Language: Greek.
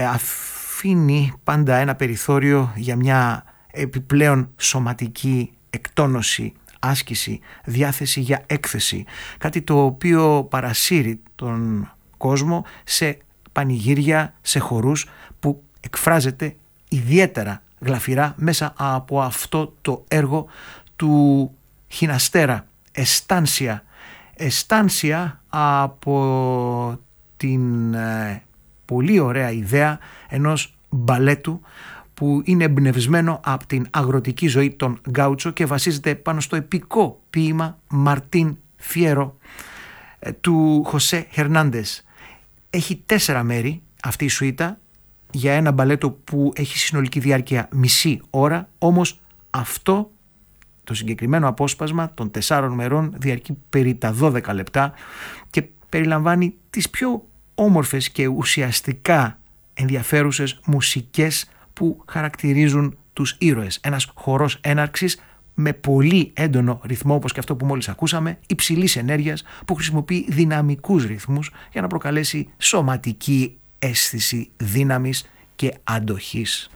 αφήνει πάντα ένα περιθώριο για μια επιπλέον σωματική εκτόνωση, άσκηση, διάθεση για έκθεση, κάτι το οποίο παρασύρει τον κόσμο σε πανηγύρια, σε χορούς, που εκφράζεται ιδιαίτερα γλαφυρά μέσα από αυτό το έργο του Χιναστέρα. Αισθάνσια από την πολύ ωραία ιδέα ενός μπαλέτου που είναι εμπνευσμένο από την αγροτική ζωή των Γκάουτσο και βασίζεται πάνω στο επικό ποίημα Μαρτίν Φιέρο του Χωσέ Χερνάντες. Έχει 4 μέρη αυτή η σουίτα για ένα μπαλέτο που έχει συνολική διάρκεια μισή ώρα, όμως αυτό το συγκεκριμένο απόσπασμα των 4 μερών διαρκεί περί τα 12 λεπτά και περιλαμβάνει τις πιο όμορφες και ουσιαστικά ενδιαφέρουσες μουσικές που χαρακτηρίζουν τους ήρωες. Ένας χορός έναρξης με πολύ έντονο ρυθμό, όπως και αυτό που μόλις ακούσαμε, υψηλής ενέργειας, που χρησιμοποιεί δυναμικούς ρυθμούς για να προκαλέσει σωματική αίσθηση δύναμης και αντοχής.